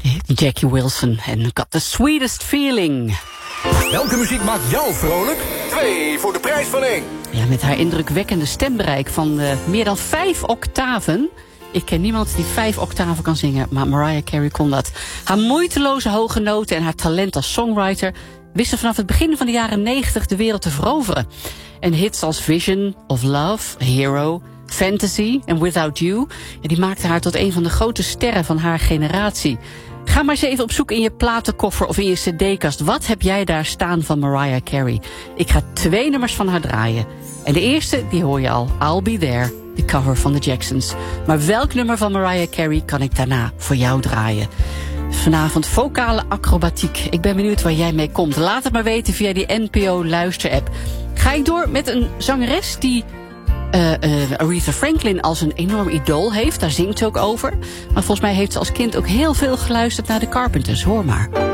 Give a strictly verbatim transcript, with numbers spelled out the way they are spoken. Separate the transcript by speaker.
Speaker 1: Jackie Wilson en Got the Sweetest Feeling.
Speaker 2: Welke muziek maakt jou vrolijk? Twee voor de prijs van één.
Speaker 1: Ja, met haar indrukwekkende stembereik van uh, meer dan vijf octaven. Ik ken niemand die vijf octaven kan zingen, maar Mariah Carey kon dat. Haar moeiteloze hoge noten en haar talent als songwriter wisten vanaf het begin van de jaren negentig de wereld te veroveren. En hits als Vision of Love, Hero, Fantasy en Without You, ja, die maakten haar tot een van de grote sterren van haar generatie. Ga maar eens even op zoek in je platenkoffer of in je cd-kast. Wat heb jij daar staan van Mariah Carey? Ik ga twee nummers van haar draaien. En de eerste, die hoor je al, I'll Be There, de cover van de Jacksons. Maar welk nummer van Mariah Carey kan ik daarna voor jou draaien? Vanavond vocale acrobatiek. Ik ben benieuwd waar jij mee komt. Laat het maar weten via die N P O luisterapp. Ga ik door met een zangeres die Uh, uh, Aretha Franklin als een enorm idool heeft. Daar zingt ze ook over. Maar volgens mij heeft ze als kind ook heel veel geluisterd naar de Carpenters. Hoor maar.